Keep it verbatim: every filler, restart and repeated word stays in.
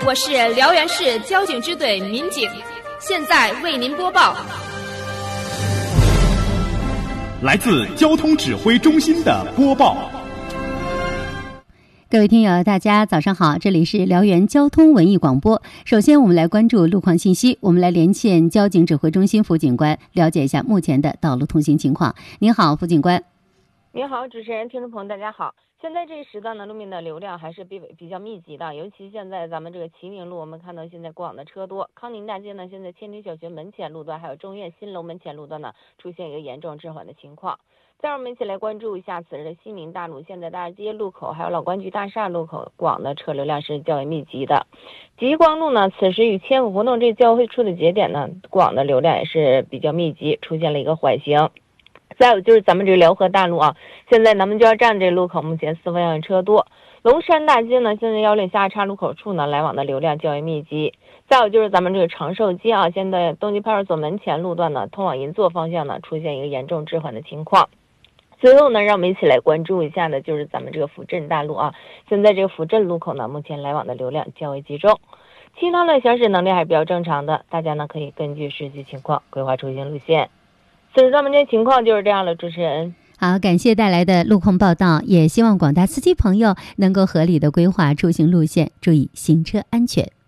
我是辽源市交警支队民警，现在为您播报。 来自交通指挥中心的播报。 各位听友大家早上好，这里是辽源交通文艺广播。首先我们来关注路况信息，我们来连线交警指挥中心副警官，了解一下目前的道路通行情况。您好，副警官。 您好，主持人，听众朋友大家好。现在这个时段呢，路面的流量还是比比较密集的，尤其现在咱们这个齐宁路，我们看到现在过往的车多。康宁大街呢，现在千里小学门前路段还有中院新楼门前路段呢，出现一个严重滞缓的情况。再让我们一起来关注一下此时的西宁大路，现在大街路口还有老关局大厦路口过往的车流量是较为密集的。极光路呢，此时与千府胡同这交汇处的节点呢，过往的流量也是比较密集，出现了一个缓行。再有就是咱们这个辽河大路啊，现在咱们就要站这路口，目前四方向车多。龙山大街呢，现在幺零下岔路口处呢，来往的流量较为密集。再有就是咱们这个长寿街啊，现在东极派出所门前路段呢，通往银座方向呢，出现一个严重滞缓的情况。最后呢，让我们一起来关注一下的就是咱们这个府镇大路啊，现在这个府镇路口呢，目前来往的流量较为集中。其他的行驶能力还是比较正常的，大家呢可以根据实际情况规划出行路线。此时咱们这情况就是这样了，主持人。 好，感谢带来的路况报道，也希望广大司机朋友能够合理的规划出行路线，注意行车安全。